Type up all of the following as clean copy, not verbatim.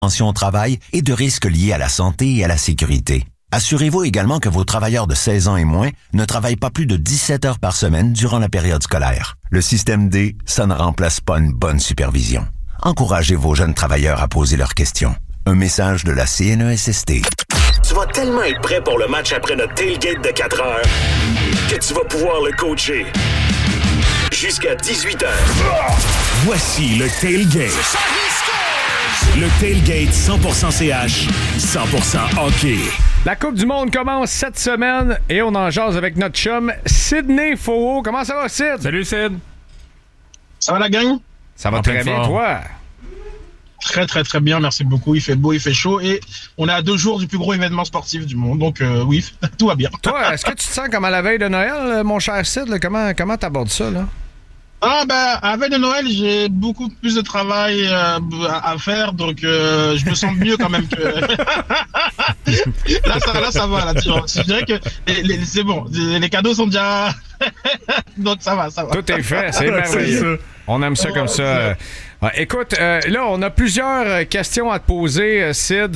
prévention au travail et de risques liés à la santé et à la sécurité. Assurez-vous également que vos travailleurs de 16 ans et moins ne travaillent pas plus de 17 heures par semaine durant la période scolaire. Le système D, ça ne remplace pas une bonne supervision. Encouragez vos jeunes travailleurs à poser leurs questions. Un message de la CNESST. Tu vas tellement être prêt pour le match après notre tailgate de 4 heures que tu vas pouvoir le coacher jusqu'à 18 heures. Voici le tailgate. Le tailgate 100% CH, 100% hockey. La Coupe du Monde commence cette semaine et on en jase avec notre chum Sidney Faux. Comment ça va, Sid? Salut, Sid. Ça va, la gang? Ça va très bien, toi? Très, très, très bien. Merci beaucoup. Il fait beau, il fait chaud et on est à 2 jours du plus gros événement sportif du monde. Donc, oui, tout va bien. Toi, est-ce que tu te sens comme à la veille de Noël, mon cher Sid? Là? Comment t'abordes ça, là? À la veille de Noël, j'ai beaucoup plus de travail à faire, donc je me sens mieux quand même que... là, ça va, là, tu vois. Je dirais que c'est bon, les cadeaux sont déjà... donc ça va. Tout est fait, c'est merveilleux. On aime ça comme ça. Écoute, là, on a plusieurs questions à te poser, Sid,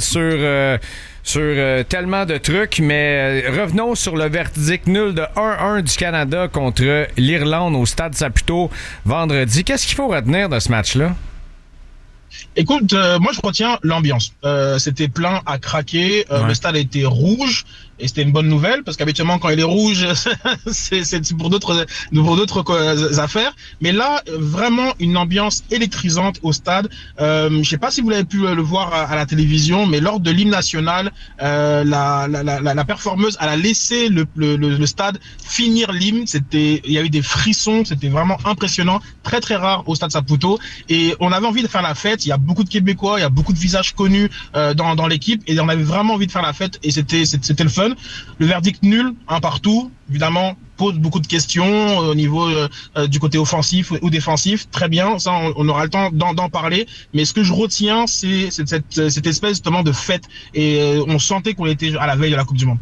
sur tellement de trucs, mais revenons sur le verdict nul de 1-1 du Canada contre l'Irlande au Stade Saputo vendredi. Qu'est-ce qu'il faut retenir de ce match-là? Écoute, moi je retiens l'ambiance. C'était plein à craquer. Le stade a été rouge. Et c'était une bonne nouvelle parce qu'habituellement quand il est rouge, c'est pour d'autres affaires. Mais là, vraiment une ambiance électrisante au stade. Je sais pas si vous l'avez pu le voir à la télévision, mais lors de l'hymne national, la performeuse elle a laissé le stade finir l'hymne. Il y a eu des frissons, c'était vraiment impressionnant, très très rare au stade Saputo. Et on avait envie de faire la fête. Il y a beaucoup de Québécois, il y a beaucoup de visages connus dans l'équipe, et on avait vraiment envie de faire la fête. Et c'était le fun. Le verdict nul, un partout, évidemment, pose beaucoup de questions au niveau du côté offensif ou défensif. Très bien, ça, on aura le temps d'en parler. Mais ce que je retiens, c'est cette espèce justement de fête. Et on sentait qu'on était à la veille de la Coupe du Monde.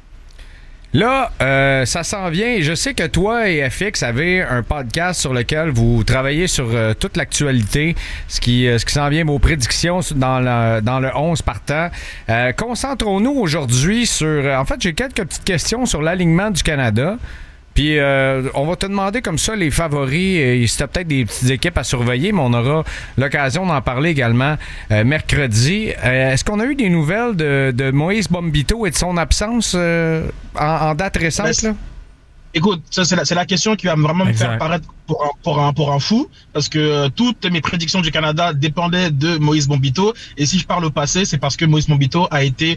Là, ça s'en vient et je sais que toi et FX avez un podcast sur lequel vous travaillez sur toute l'actualité, ce qui s'en vient, vos prédictions dans le 11 partant. Concentrons-nous aujourd'hui sur... En fait, j'ai quelques petites questions sur l'alignement du Canada. Puis on va te demander comme ça les favoris. C'était peut-être des petites équipes à surveiller, mais on aura l'occasion d'en parler également mercredi. Est-ce qu'on a eu des nouvelles de Moïse Bombito et de son absence en date récente, là? Écoute, ça c'est la question qui va vraiment me faire paraître pour un fou, parce que toutes mes prédictions du Canada dépendaient de Moïse Bombito, et si je parle au passé, c'est parce que Moïse Bombito a été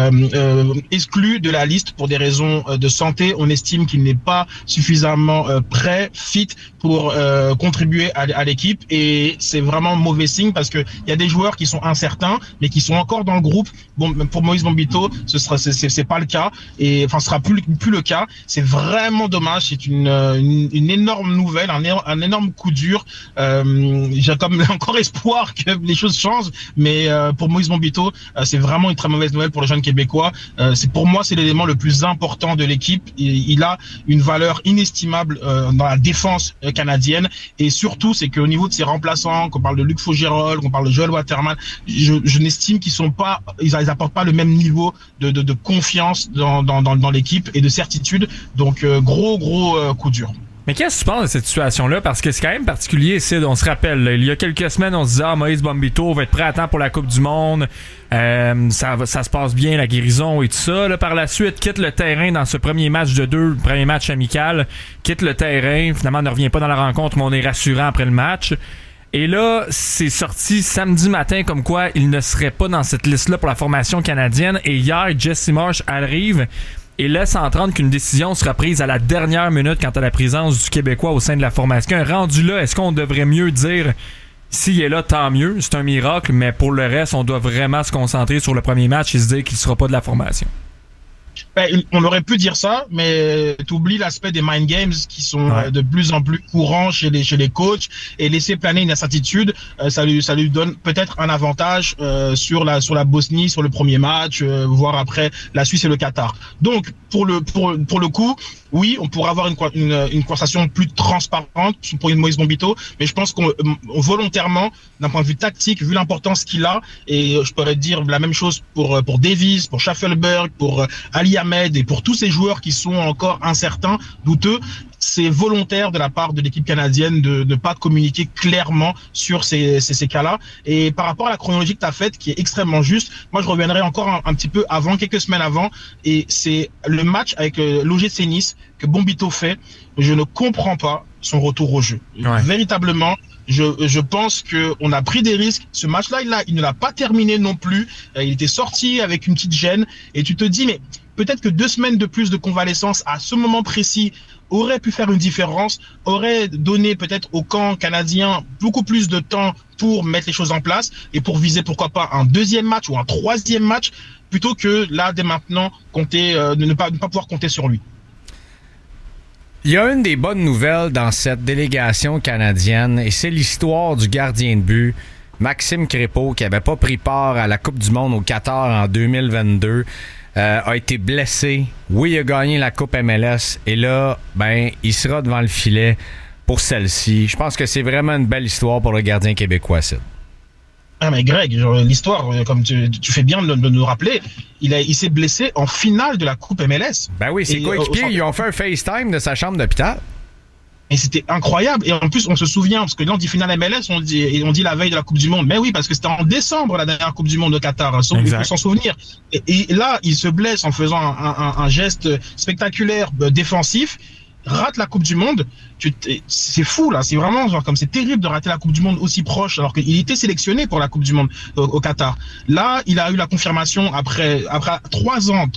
exclu de la liste pour des raisons de santé. On estime qu'il n'est pas suffisamment prêt, fit pour contribuer à l'équipe, et c'est vraiment mauvais signe parce que il y a des joueurs qui sont incertains, mais qui sont encore dans le groupe. Bon, pour Moïse Bombito, c'est pas le cas, et enfin, ce sera plus le cas. C'est vraiment dommage. C'est une énorme nouvelle, un énorme coup dur. J'ai comme encore espoir que les choses changent, mais pour Moïse Bombito, c'est vraiment une très mauvaise nouvelle pour le jeune Québécois. Pour moi, c'est l'élément le plus important de l'équipe. Il a une valeur inestimable dans la défense canadienne, et surtout, c'est qu'au niveau de ses remplaçants, qu'on parle de Luc Faugerolles, qu'on parle de Joel Waterman, je n'estime ils apportent pas le même niveau de confiance dans l'équipe et de certitude. Donc gros coup dur. Mais qu'est-ce que tu penses de cette situation-là? Parce que c'est quand même particulier, Sid. On se rappelle, là, il y a quelques semaines, on se disait Moïse Bombito va être prêt à temps pour la Coupe du Monde. Ça se passe bien, la guérison et tout ça. Là, par la suite, quitte le terrain dans ce premier match le premier match amical. Quitte le terrain, finalement, ne revient pas dans la rencontre, mais on est rassurant après le match. Et là, c'est sorti samedi matin comme quoi il ne serait pas dans cette liste-là pour la formation canadienne. Et hier, Jesse Marsh arrive et laisse entendre qu'une décision sera prise à la dernière minute quant à la présence du Québécois au sein de la formation. Rendu là, est-ce qu'on devrait mieux dire s'il est là, tant mieux, c'est un miracle, mais pour le reste, on doit vraiment se concentrer sur le premier match et se dire qu'il ne sera pas de la formation? On aurait pu dire ça, mais t'oublies l'aspect des mind games qui sont de plus en plus courants chez les coachs, et laisser planer une incertitude, ça lui donne peut-être un avantage sur la Bosnie, sur le premier match, voire après la Suisse et le Qatar. Donc pour le coup, oui, on pourrait avoir une conversation plus transparente pour une Moïse Bombito, mais je pense qu'on volontairement, d'un point de vue tactique, vu l'importance qu'il a, et je pourrais dire la même chose pour Davis, pour Schaffelberg, pour Ali Ahmed et pour tous ces joueurs qui sont encore incertains, douteux, c'est volontaire de la part de l'équipe canadienne de ne pas communiquer clairement sur ces cas-là. Et par rapport à la chronologie que tu as faite, qui est extrêmement juste, moi je reviendrai encore un petit peu avant, quelques semaines avant, et c'est le match avec l'OGC Nice que Bombito fait. Je ne comprends pas son retour au jeu. Véritablement, je pense que on a pris des risques. Ce match-là, il ne l'a pas terminé non plus. Il était sorti avec une petite gêne. Et tu te dis, mais peut-être que 2 semaines de plus de convalescence à ce moment précis aurait pu faire une différence, aurait donné peut-être au camp canadien beaucoup plus de temps pour mettre les choses en place et pour viser pourquoi pas un 2e match ou un 3e match, plutôt que là, dès maintenant, ne pas pouvoir compter sur lui. Il y a une des bonnes nouvelles dans cette délégation canadienne, et c'est l'histoire du gardien de but, Maxime Crépeau, qui n'avait pas pris part à la Coupe du Monde au Qatar en 2022, a été blessé. Oui, il a gagné la Coupe MLS, et là, il sera devant le filet pour celle-ci. Je pense que c'est vraiment une belle histoire pour le gardien québécois, Sid. Ah mais Greg, l'histoire, comme tu fais bien de nous rappeler, il s'est blessé en finale de la Coupe MLS. Ben oui, ses coéquipiers, ils ont fait un FaceTime de sa chambre d'hôpital. Et c'était incroyable. Et en plus, on se souvient, parce que là, on dit finale MLS, on dit la veille de la Coupe du Monde. Mais oui, parce que c'était en décembre, la dernière Coupe du Monde au Qatar. Il faut s'en souvenir. Et là, il se blesse en faisant un geste spectaculaire défensif, rate la Coupe du Monde. C'est fou, là. C'est vraiment c'est terrible de rater la Coupe du Monde aussi proche, alors qu'il était sélectionné pour la Coupe du Monde au Qatar. Là, il a eu la confirmation après 3 ans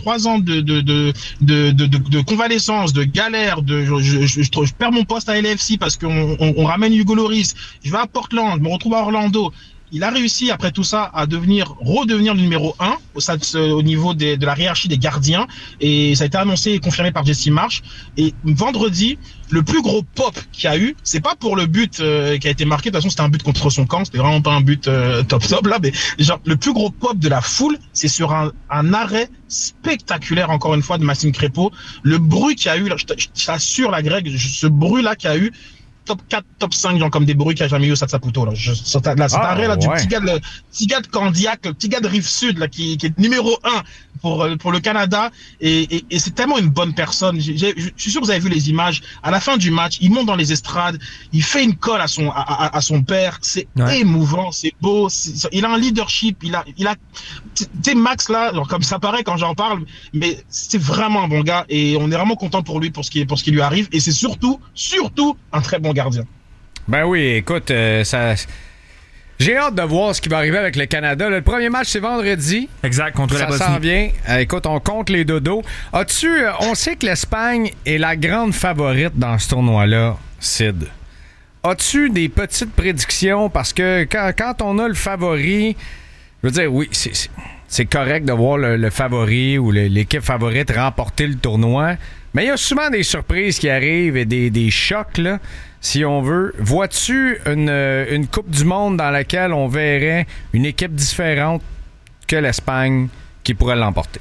de convalescence, de galère, je perds mon poste à LAFC parce qu'on ramène Hugo Lloris. Je vais à Portland, je me retrouve à Orlando. Il a réussi, après tout ça, à redevenir le numéro 1 au niveau de la hiérarchie des gardiens. Et ça a été annoncé et confirmé par Jesse Marsch. Et vendredi, le plus gros pop qu'il y a eu, c'est pas pour le but qui a été marqué. De toute façon, c'était un but contre son camp. C'était vraiment pas un but top là. Mais le plus gros pop de la foule, c'est sur un arrêt spectaculaire, encore une fois, de Maxime Crépeau. Le bruit qu'il y a eu, là, je t'assure, la Greg, ce bruit-là qu'il y a eu, top 4, top 5, comme des bruits qu'il n'y a jamais eu au Stade Saputo, là. Cet arrêt, là, du petit gars de Candiac, le petit gars de Rive-Sud, là, qui est numéro 1 pour le Canada. Et c'est tellement une bonne personne. Je suis sûr que vous avez vu les images. À la fin du match, il monte dans les estrades, il fait une colle à son père. C'est émouvant, c'est beau. Il a un leadership, il a, tu sais, Max, là, comme ça paraît quand j'en parle, mais c'est vraiment un bon gars et on est vraiment content pour lui, pour ce qui lui arrive. Et c'est surtout un très bon gardien. Ben oui, écoute, j'ai hâte de voir ce qui va arriver avec le Canada. Le premier match, c'est vendredi. Exact, contre la Bosnie. Ça s'en vient. Écoute, on compte les dodos. On sait que l'Espagne est la grande favorite dans ce tournoi-là, Sid. As-tu des petites prédictions? Parce que quand on a le favori, je veux dire, oui, c'est correct de voir le favori ou l'équipe favorite remporter le tournoi, mais il y a souvent des surprises qui arrivent et des chocs, là, si on veut. Vois-tu une Coupe du Monde dans laquelle on verrait une équipe différente que l'Espagne qui pourrait l'emporter?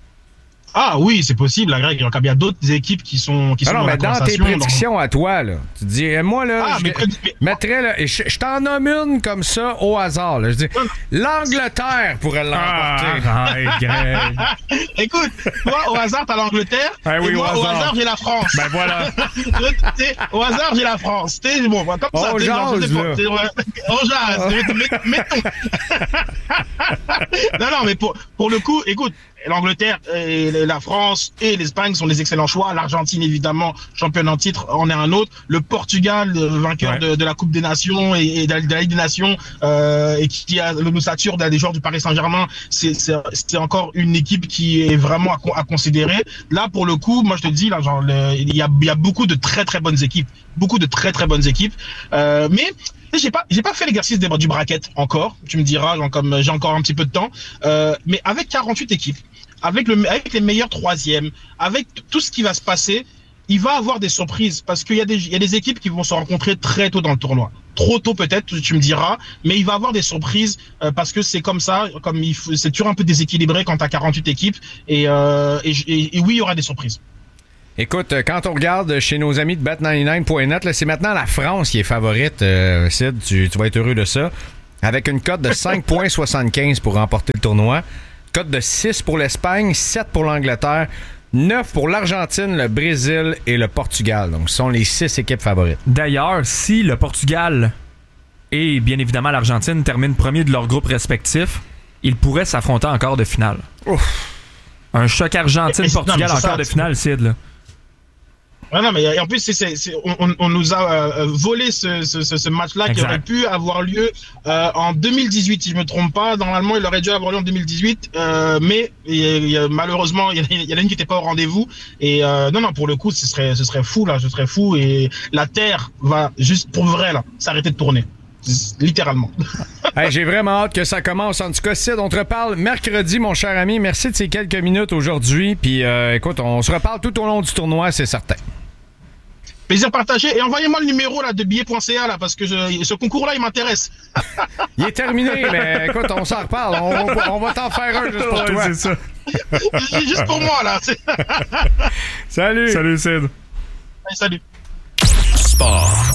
Ah oui, c'est possible, la Greg. Il y a d'autres équipes qui sont dans la dans tes prédictions à toi, là, tu dis, moi, là, mettrais, là, je t'en nomme une comme ça au hasard. Là. Je dis, l'Angleterre pourrait l'emporter. Greg. Écoute, toi, au hasard, t'as l'Angleterre. Oui, et moi, au hasard, j'ai la France. Ben voilà. Au hasard, j'ai la France. Bon, comme ça, on jase, là. On jase. Mettons. Non, mais pour le coup, écoute, l'Angleterre et la France et l'Espagne sont des excellents choix. L'Argentine, évidemment, championne en titre, en est un autre. Le Portugal, vainqueur de la Coupe des Nations et de la Ligue des Nations, et qui a l'ossature des joueurs du Paris Saint-Germain, c'est encore une équipe qui est vraiment à considérer. Là, pour le coup, moi, je te dis, là, il y a beaucoup de très, très bonnes équipes. Beaucoup de très, très bonnes équipes. Mais j'ai pas fait l'exercice du bracket encore. Tu me diras, comme j'ai encore un petit peu de temps. Mais avec 48 équipes, avec les meilleurs troisièmes, avec tout ce qui va se passer, il va avoir des surprises parce qu'il y a des équipes qui vont se rencontrer très tôt dans le tournoi. Trop tôt peut-être, tu me diras, mais il va avoir des surprises parce que c'est comme ça, c'est toujours un peu déséquilibré quand t'as 48 équipes et oui, il y aura des surprises. Écoute, quand on regarde chez nos amis de Bet99.net, là, c'est maintenant la France qui est favorite, Sid, tu vas être heureux de ça, avec une cote de 5,75 pour remporter le tournoi, cote de 6 pour l'Espagne, 7 pour l'Angleterre, 9 pour l'Argentine, le Brésil et le Portugal. Donc, ce sont les 6 équipes favorites. D'ailleurs, si le Portugal et bien évidemment l'Argentine terminent premier de leur groupe respectif, ils pourraient s'affronter en quart de finale. Ouf. Un choc Argentine-Portugal en quart de finale, Sid, là. Ouais, non, mais en plus, on nous a volé ce match-là qui aurait pu avoir lieu en 2018, si je me trompe pas. Normalement, il aurait dû avoir lieu en 2018, mais malheureusement, il y en a une qui n'était pas au rendez-vous. Et non, pour le coup, ce serait fou là, ce serait fou. Et la Terre va juste pour vrai là s'arrêter de tourner. Littéralement. Hey, j'ai vraiment hâte que ça commence. En tout cas, Sid, on te reparle mercredi, mon cher ami. Merci de ces quelques minutes aujourd'hui. Puis, écoute, on se reparle tout au long du tournoi, c'est certain. Plaisir partagé. Et envoyez-moi le numéro là de billets.ca là parce que ce concours-là, il m'intéresse. Il est terminé, mais écoute, on s'en reparle. On va t'en faire un juste pour toi. C'est ça. Juste pour moi, là. Salut. Salut, Sid. Salut. Sport.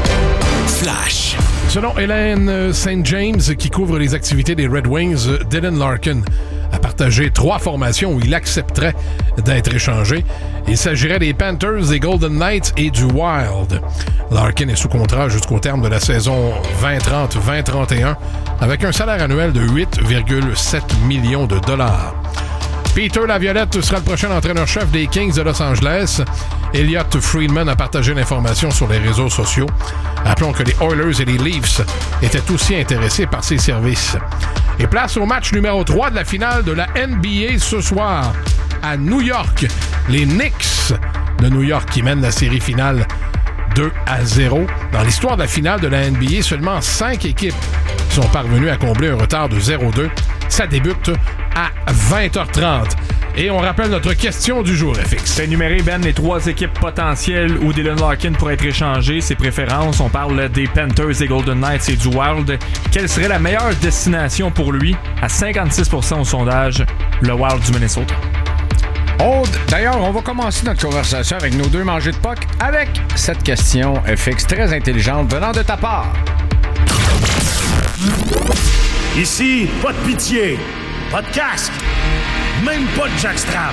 Flash. Selon Hélène St. James, qui couvre les activités des Red Wings, Dylan Larkin a partagé 3 formations où il accepterait d'être échangé. Il s'agirait des Panthers, des Golden Knights et du Wild. Larkin est sous contrat jusqu'au terme de la saison 2030-2031 avec un salaire annuel de 8,7 millions de dollars. Peter Laviolette sera le prochain entraîneur-chef des Kings de Los Angeles. Elliot Friedman a partagé l'information sur les réseaux sociaux. Rappelons que les Oilers et les Leafs étaient aussi intéressés par ses services. Et place au match numéro 3 de la finale de la NBA ce soir à New York. Les Knicks de New York qui mènent la série finale 2-0. Dans l'histoire de la finale de la NBA, seulement 5 équipes sont parvenues à combler un retard de 0-2. Ça débute à 20h30. Et on rappelle notre question du jour, FX. C'est énuméré, Ben, les 3 équipes potentielles où Dylan Larkin pourrait être échangé. Ses préférences, on parle des Panthers, des Golden Knights et du Wild. Quelle serait la meilleure destination pour lui? À 56% au sondage, le Wild du Minnesota. D'ailleurs, on va commencer notre conversation avec nos 2 mangés de puck avec cette question FX très intelligente venant de ta part. Ici, pas de pitié, pas de casque, même pas de jackstrap.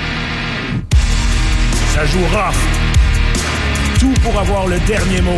Ça joue rough. Tout pour avoir le dernier mot.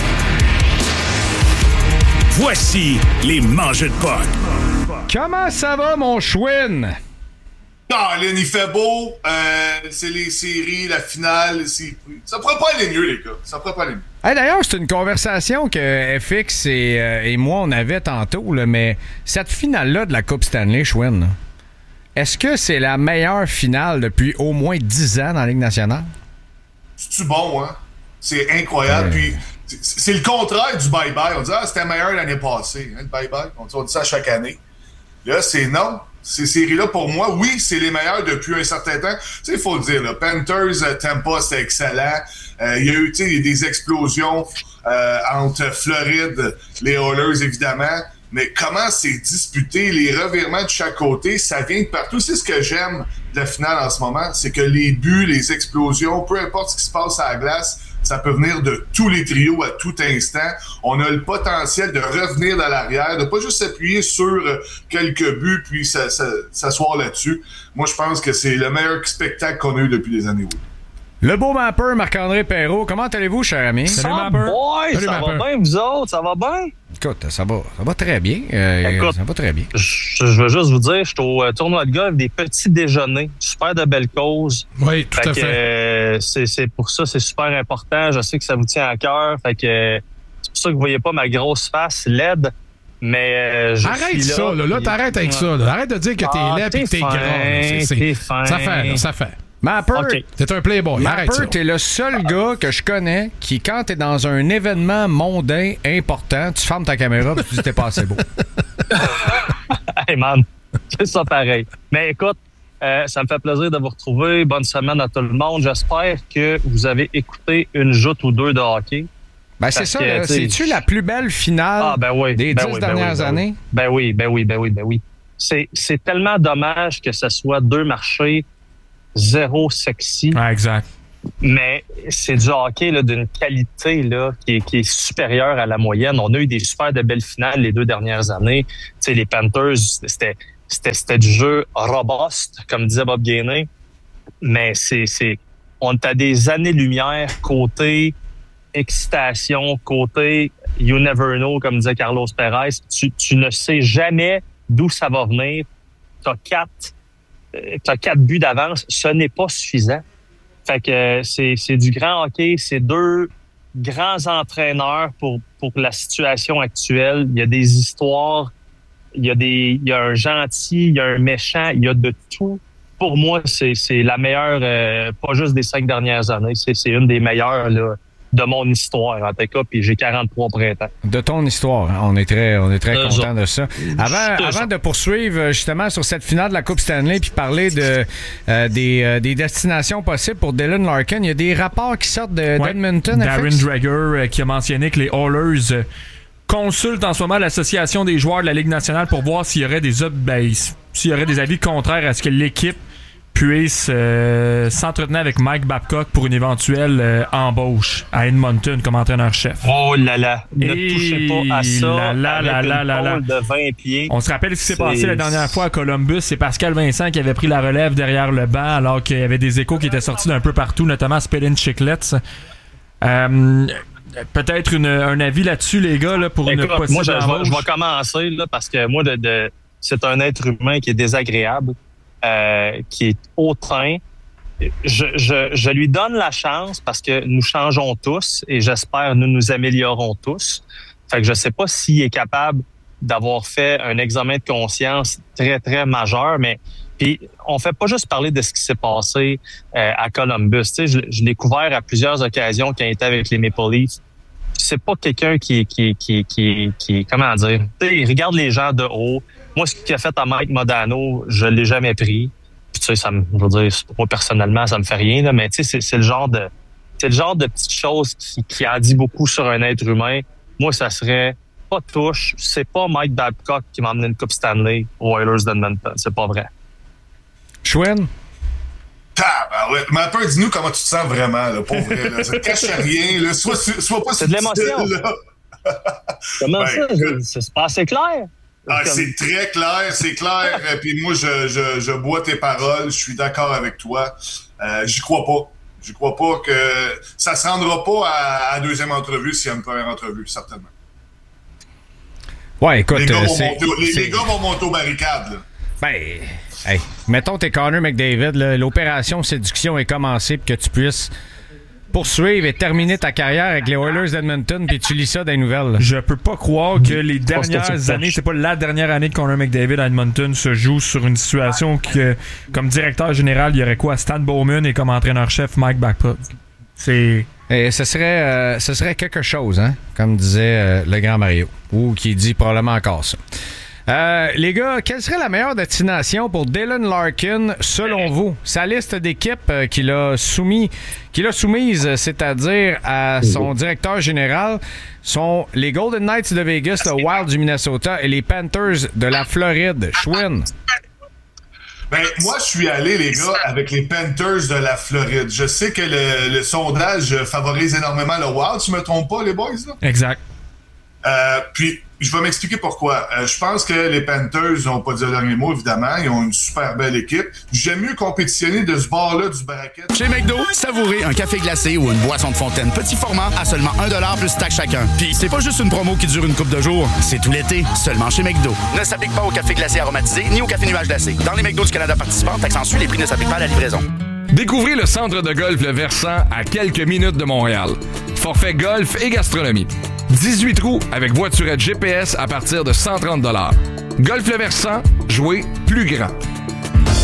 Voici les mangeux de puck. Comment ça va, mon chouine? Lynn, il fait beau. C'est les séries, la finale. Ça pourrait pas aller mieux, les gars. Ça pourrait pas aller mieux. Hey, d'ailleurs, c'est une conversation que FX et moi, on avait tantôt, là, mais cette finale-là de la Coupe Stanley, Chouin, est-ce que c'est la meilleure finale depuis au moins 10 ans dans la Ligue nationale? C'est-tu bon, hein? C'est incroyable. Puis, c'est le contraire du bye-bye. On dit, c'était meilleur l'année passée. Hein, le bye-bye. On dit ça chaque année. Là, c'est non. Ces séries-là, pour moi, oui, c'est les meilleures depuis un certain temps. Tu sais, il faut le dire, là, Panthers, Tampa, c'était excellent. Il y a eu, tu sais, des explosions entre Floride, les Oilers, évidemment. Mais comment c'est disputé, les revirements de chaque côté, ça vient de partout. C'est ce que j'aime de la finale en ce moment, c'est que les buts, les explosions, peu importe ce qui se passe à la glace, ça peut venir de tous les trios à tout instant. On a le potentiel de revenir dans l'arrière, de pas juste s'appuyer sur quelques buts puis s'asseoir là-dessus. Moi, je pense que c'est le meilleur spectacle qu'on a eu depuis des années. Oui. Le beau mapper Marc-André Perrault, comment allez-vous, cher ami? Salut, Mapper. Salut, ça va bien, vous autres? Ça va bien? Écoute, ça va très bien. Écoute, ça va très bien. Je veux juste vous dire, je suis au tournoi de golf des petits déjeuners. Super de belles causes. Oui, tout à fait. C'est pour ça, c'est super important. Je sais que ça vous tient à cœur. Fait que c'est pour ça que vous voyez pas ma grosse face laide. Mais arrête ça, là. T'arrêtes avec ça. Là. Arrête de dire que t'es laid et que t'es grand. T'es fin. Ça fait. Mapper, t'es un playboy. Mapper, t'es le seul gars que je connais qui, quand t'es dans un événement mondain important, tu fermes ta caméra parce que tu dis t'es pas assez beau. Hey man, c'est ça pareil. Mais écoute, Ça me fait plaisir de vous retrouver. Bonne semaine à tout le monde. J'espère que vous avez écouté une joute ou deux de hockey. Ben c'est ça. C'est-tu la plus belle finale des 10 dernières années? Ben oui. C'est tellement dommage que ce soit deux marchés zéro sexy. Ah, exact. Mais c'est du hockey là, d'une qualité là, qui est supérieure à la moyenne. On a eu des super de belles finales les 2 dernières années. Tu sais, les Panthers, c'était du jeu robuste, comme disait Bob Gainey. Mais on est à des années-lumière côté excitation, côté you never know, comme disait Carlos Perez. Tu ne sais jamais d'où ça va venir. T'as 4 buts d'avance. Ce n'est pas suffisant. Fait que c'est du grand hockey. C'est 2 grands entraîneurs pour la situation actuelle. Il y a des histoires. Il y a un gentil, il y a un méchant, il y a de tout. Pour moi, c'est la meilleure, pas juste des 5 dernières années. C'est une des meilleures là, de mon histoire, en tout cas, puis j'ai 43 printemps. De ton histoire, hein? On est très content de ça. Avant de poursuivre justement sur cette finale de la Coupe Stanley puis parler des destinations possibles pour Dylan Larkin, il y a des rapports qui sortent d'Edmonton. Darren Dreger qui a mentionné que les Oilers consultent en ce moment l'association des joueurs de la Ligue nationale pour voir s'il y aurait des avis contraires à ce que l'équipe puisse s'entretenir avec Mike Babcock pour une éventuelle embauche à Edmonton comme entraîneur-chef. Oh là là, ne touchez pas à ça avec une de 20 pieds. On se rappelle ce qui s'est passé la dernière fois à Columbus. C'est Pascal Vincent qui avait pris la relève derrière le banc alors qu'il y avait des échos qui étaient sortis d'un peu partout, notamment Spelin Chiclets. Peut-être un avis là-dessus, les gars, là, pour une possible moi, je vais commencer là, parce que moi, c'est un être humain qui est désagréable. Qui est hautain. Je lui donne la chance parce que nous changeons tous et j'espère nous améliorons tous. Fait que je sais pas s'il est capable d'avoir fait un examen de conscience très, très majeur, mais puis on fait pas juste parler de ce qui s'est passé à Columbus. Tu sais, je l'ai couvert à plusieurs occasions quand il était avec les Maple Leafs. C'est pas quelqu'un qui comment dire, tu sais, il regarde les gens de haut. Moi, ce qu'il a fait à Mike Modano, je l'ai jamais pris. Puis tu sais, je veux dire, moi personnellement, ça me fait rien, là, mais tu sais, c'est le genre de petites choses qui en dit beaucoup sur un être humain. Moi, ça serait pas touche. C'est pas Mike Babcock qui m'a emmené une Coupe Stanley aux Oilers d'Edmonton. C'est pas vrai. Schwinn? Ouais. Mais un peu, dis-nous comment tu te sens vraiment, là, pour vrai. Là. Ça te cache rien. Là. Sois pas c'est de l'émotion. Comment ça? C'est pas assez clair? C'est très clair, c'est clair. Puis moi, je bois tes paroles. Je suis d'accord avec toi. J'y crois pas. Je crois pas que ça se rendra pas à la deuxième entrevue s'il y a une première entrevue, certainement. Ouais, écoute, les gars vont monter aux barricades. Là. Ben, hey, mettons t'es Connor McDavid, là, l'opération séduction est commencée pour que tu puisses poursuivre et terminer ta carrière avec les Oilers d'Edmonton, puis tu lis ça dans les nouvelles. Je peux pas croire que les dernières années, c'est pas la dernière année que Connor McDavid à Edmonton se joue sur une situation que, comme directeur général, il y aurait quoi? Stan Bowman et comme entraîneur-chef, Mike Babcock. Et ce serait quelque chose, hein, comme disait le grand Mario, ou qui dit probablement encore ça. Les gars, quelle serait la meilleure destination pour Dylan Larkin, selon vous? Sa liste d'équipes qu'il a soumise, c'est-à-dire à son directeur général, sont les Golden Knights de Vegas, le Wild du Minnesota et les Panthers de la Floride. Schwinn? Ben, moi, je suis allé, les gars, avec les Panthers de la Floride. Je sais que le sondage favorise énormément le Wild. Tu me trompes pas, les boys? Là? Exact. Puis, je vais m'expliquer pourquoi. Je pense que les Panthers n'ont pas dit le dernier mot, évidemment. Ils ont une super belle équipe. J'aime mieux compétitionner de ce bord-là du bracket. Chez McDo, savourez un café glacé ou une boisson de fontaine petit format à seulement 1$ plus taxe chacun. Puis, c'est pas juste une promo qui dure une couple de jours. C'est tout l'été, seulement chez McDo. Ne s'applique pas au café glacé aromatisé ni au café nuage glacé. Dans les McDo du Canada participants, taxe en sus, les prix ne s'appliquent pas à la livraison. Découvrez le centre de golf Le Versant à quelques minutes de Montréal. Forfait golf et gastronomie. 18 trous avec voiturette GPS à partir de 130$. Golf Le Versant, jouez plus grand.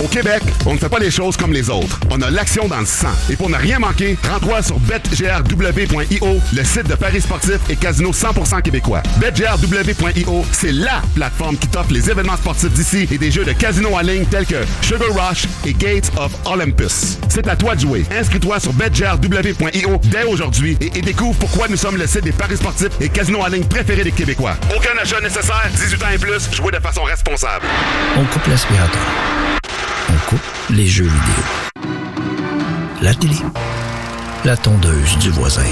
Au Québec, on ne fait pas les choses comme les autres. On a l'action dans le sang. Et pour ne rien manquer, rends-toi sur betgrw.io, le site de paris sportifs et casino 100% québécois. betgrw.io, c'est LA plateforme qui t'offre les événements sportifs d'ici et des jeux de casino en ligne tels que Sugar Rush et Gates of Olympus. C'est à toi de jouer. Inscris-toi sur betgrw.io dès aujourd'hui et découvre pourquoi nous sommes le site des paris sportifs et casinos en ligne préférés des Québécois. Aucun achat nécessaire, 18 ans et plus, jouez de façon responsable. On coupe l'aspirateur. On coupe les jeux vidéo. La télé. La tondeuse du voisin.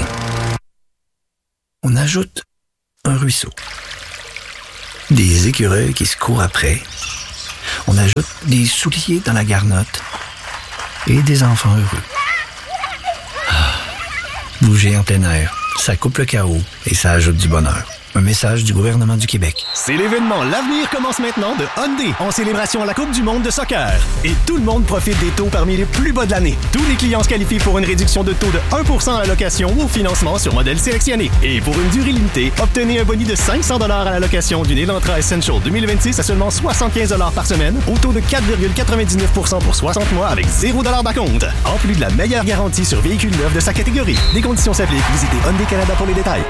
On ajoute un ruisseau. Des écureuils qui se courent après. On ajoute des souliers dans la garnotte. Et des enfants heureux. Bouger en plein air, ça coupe le chaos et ça ajoute du bonheur. Un message du gouvernement du Québec. C'est l'événement L'avenir commence maintenant de Hyundai en célébration à la Coupe du monde de soccer. Et tout le monde profite des taux parmi les plus bas de l'année. Tous les clients se qualifient pour une réduction de taux de 1% à la location ou au financement sur modèle sélectionné. Et pour une durée limitée, obtenez un bonus de 500 $ à la location d'une Elantra Essential 2026 à seulement 75 $ par semaine au taux de 4,99% pour 60 mois avec 0 $ d'acompte. En plus de la meilleure garantie sur véhicules neufs de sa catégorie. Les conditions s'appliquent. Visitez Hyundai Canada pour les détails.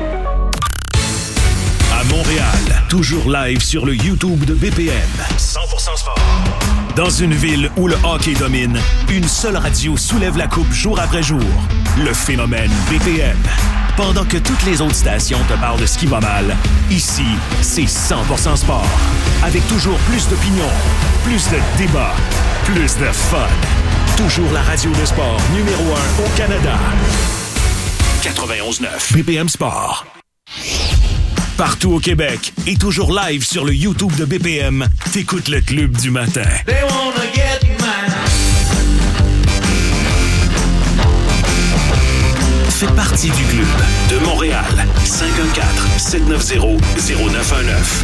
À Montréal, toujours live sur le YouTube de BPM. 100% sport. Dans une ville où le hockey domine, une seule radio soulève la coupe jour après jour. Le phénomène BPM. Pendant que toutes les autres stations te parlent de ce qui va mal, ici, c'est 100% sport. Avec toujours plus d'opinions, plus de débats, plus de fun. Toujours la radio de sport numéro 1 au Canada. 91.9 BPM Sport. Partout au Québec et toujours live sur le YouTube de BPM, t'écoutes le Club du matin. They wanna get mine. Fais partie du club de Montréal. 514-790-0919.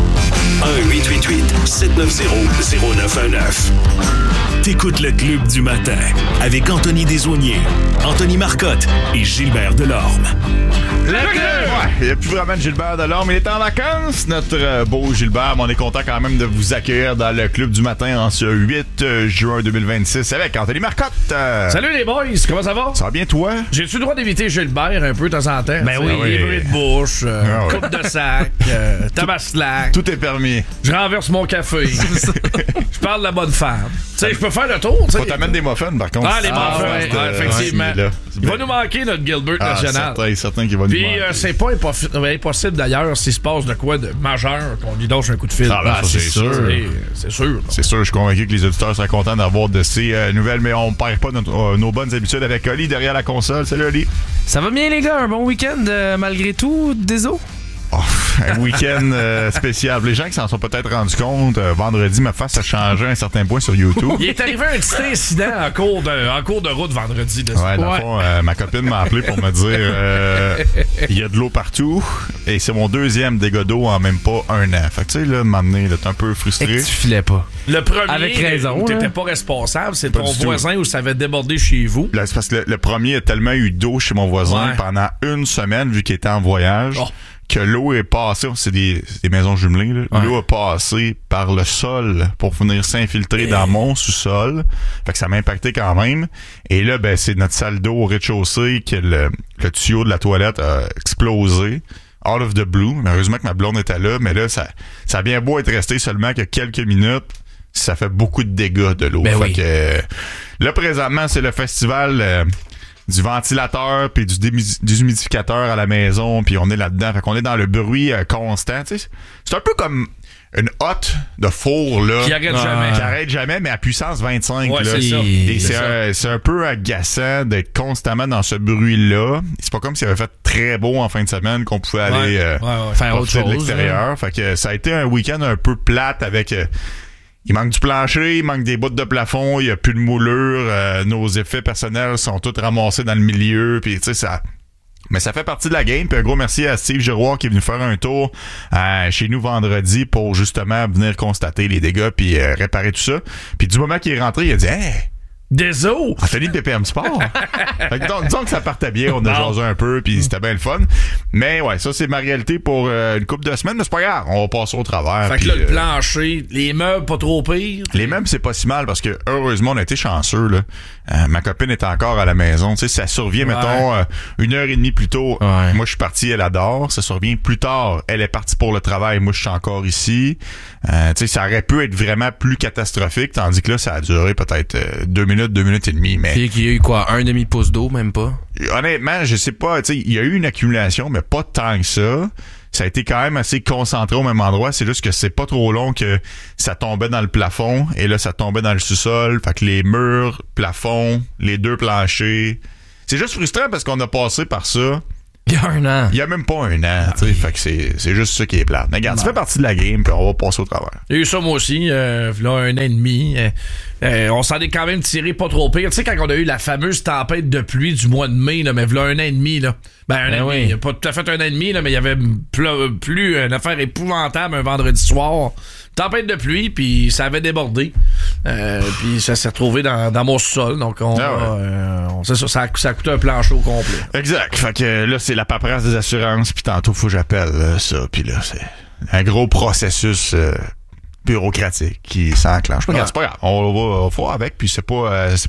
1-888-790-0919. T'écoutes le Club du matin avec Anthony Desaulniers, Anthony Marcotte et Gilbert Delorme. Le club! Ouais, il n'y a plus vraiment de Gilbert Delorme. Il est en vacances, notre beau Gilbert. Mais on est content quand même de vous accueillir dans le Club du matin en ce 8 juin 2026 avec Anthony Marcotte. Salut les boys, comment ça va? Ça va bien toi? J'ai-tu le droit d'éviter Gilbert un peu de temps en temps? Ben oui, les bruits de bouche, coupe de sac, tabaslac. Tout est permis. Je renverse mon café. Je parle de la bonne femme. Tu sais, je peux faire le tour. Faut t'amener des muffins par contre. Ah, les muffins, effectivement. Il va nous manquer notre Gilbert national. Certain qu'il va nous manquer. Puis c'est pas impossible d'ailleurs s'il se passe de quoi de majeur qu'on lui donne un coup de fil. Ah, c'est sûr. C'est sûr. C'est sûr, je suis convaincu que les auditeurs seraient contents d'avoir de ces nouvelles, mais on perd pas nos bonnes habitudes avec Oli derrière la console. Salut Oli. Ça va bien les gars, un bon week-end malgré tout, désolé. Oh, un week-end spécial. Les gens qui s'en sont peut-être rendus compte, vendredi, ma face a changé à un certain point sur YouTube. Il est arrivé un petit incident en cours de route vendredi. Ouais, dans le fond, ma copine m'a appelé pour me dire il y a de l'eau partout et c'est mon deuxième dégât d'eau en même pas un an. Fait que tu sais, là, m'amener, t'es un peu frustré. Et que tu filais pas. Le premier, avec raison, où t'étais pas responsable, c'est ton voisin où ça avait débordé chez vous. Là, c'est parce que le premier a tellement eu d'eau chez mon voisin pendant une semaine, vu qu'il était en voyage. Que l'eau est passée, c'est des maisons jumelées, là. L'eau a passé par le sol pour venir s'infiltrer dans mon sous-sol. Fait que ça m'a impacté quand même. Et là, ben, c'est notre salle d'eau au rez-de-chaussée que le tuyau de la toilette a explosé. Out of the blue. Mais heureusement que ma blonde était là. Mais là, ça a bien beau être resté seulement que quelques minutes. Ça fait beaucoup de dégâts de l'eau. Fait que là, présentement, c'est le festival... du ventilateur puis du déshumidificateur à la maison, puis on est là-dedans. Fait qu'on est dans le bruit constant. Tu sais, c'est un peu comme une hotte de four là, qui arrête jamais, mais à puissance 25. Ouais, là. C'est ça. Et c'est un peu agaçant d'être constamment dans ce bruit-là. C'est pas comme s'il avait fait très beau en fin de semaine qu'on pouvait aller faire autre chose de l'extérieur. Fait que ça a été un week-end un peu plate avec... il manque du plancher, il manque des bouts de plafond, il n'y a plus de moulure, nos effets personnels sont tous ramassés dans le milieu, puis tu sais, ça... Mais ça fait partie de la game, puis un gros merci à Steve Giroir qui est venu faire un tour chez nous vendredi pour justement venir constater les dégâts puis réparer tout ça. Puis du moment qu'il est rentré, il a dit « Hey, Désolé! Anthony de BPM Sport. Fait que disons que ça partait bien, on a jasé un peu, puis c'était bien le fun. Mais ouais, ça c'est ma réalité pour une couple de semaines, mais c'est pas grave, on va passer au travers. Fait que là, le plancher, les meubles pas trop pires. Les meubles, c'est pas si mal parce que heureusement, on a été chanceux. Là. Ma copine est encore à la maison. Tu sais, ça survient, mettons, 1h30 plus tôt. Ouais. Moi, je suis parti, elle adore. Ça survient plus tard. Elle est partie pour le travail. Moi, je suis encore ici. Tu sais, ça aurait pu être vraiment plus catastrophique, tandis que là, ça a duré peut-être 2 minutes et demie. Mais puis qu'il y a eu quoi, un demi-pouce d'eau, même pas? Honnêtement, je sais pas. Tu sais, il y a eu une accumulation, mais pas tant que ça. Ça a été quand même assez concentré au même endroit. C'est juste que c'est pas trop long que ça tombait dans le plafond et là, ça tombait dans le sous-sol. Fait que les murs, plafond, les 2 planchers. C'est juste frustrant parce qu'on a passé par ça. Il y a 1 an. Il y a même pas 1 an. Fait que c'est juste ça qui est plate. Mais regarde, ça fait partie de la game puis on va passer au travers. Il y a eu ça moi aussi, là, 1 an et demi. On s'en est quand même tiré pas trop pire. Tu sais, quand on a eu la fameuse tempête de pluie du mois de mai, là, mais voilà 1 an et demi, là. Un an et demi. Pas tout à fait 1 an et demi, là, mais il y avait plus une affaire épouvantable un vendredi soir. Tempête de pluie, puis ça avait débordé. Puis ça s'est retrouvé dans mon sol. Donc, c'est ça, ça a coûté un plancher au complet. Exact. Fait que là, c'est la paperasse des assurances, puis tantôt, faut que j'appelle ça. Puis là, c'est un gros processus bureaucratique qui s'enclenche. C'est pas grave. On va faire avec, puis c'est pas